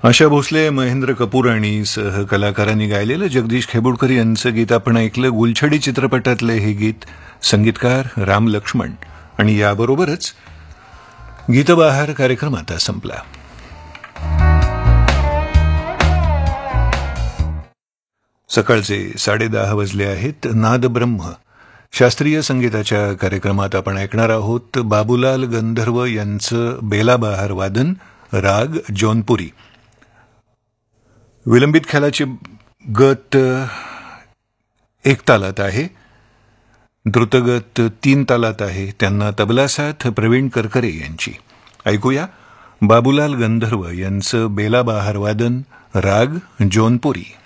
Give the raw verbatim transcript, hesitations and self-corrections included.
आशा भोसले, महेंद्र कपूर आणि सहकलाकारांनी गायलेलं जगदीश खेबुडकर यांचं गीत आपण ऐकलं. गुलछडी चित्रपटातले हे गीत, संगीतकार राम लक्ष्मण. आणि याबरोबरच गीतबहार कार्यक्रम आता संपला. सकाळचे साडेदहा वाजले आहेत. नादब्रह्म शास्त्रीय संगीताच्या कार्यक्रमात आपण ऐकणार आहोत बाबूलाल गंधर्व यांचं बेलाबहार वादन, राग जौनपुरी. विलंबित ख्यालाची गत एक तालात आहे, द्रुतगत तीन तालात आहे. त्यांना तबला साथ प्रवीण करकरे यांची. ऐकूया बाबूलाल गंधर्व यांचं बेलाबहार वादन, राग जौनपुरी.